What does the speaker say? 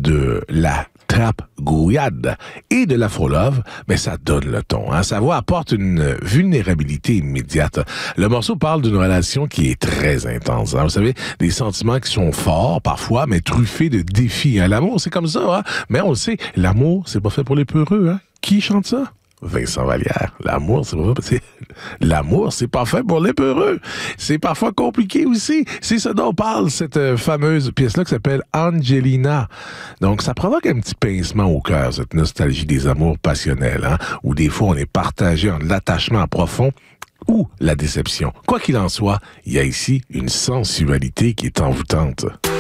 de la trap gouillade et de l'afro-love, mais ça donne le ton. Hein? Sa voix apporte une vulnérabilité immédiate. Le morceau parle d'une relation qui est très intense. Hein? Vous savez, des sentiments qui sont forts parfois, mais truffés de défis. Hein? L'amour, c'est comme ça. Hein? Mais on le sait, l'amour, c'est pas fait pour les peureux. Hein? Qui chante ça? Vincent Vallière. L'amour, c'est pas fait pour les peureux. C'est parfois compliqué aussi. C'est ce dont parle cette fameuse pièce-là qui s'appelle Angelina. Donc, ça provoque un petit pincement au cœur, cette nostalgie des amours passionnels, hein, où des fois on est partagé entre l'attachement profond ou la déception. Quoi qu'il en soit, il y a ici une sensualité qui est envoûtante.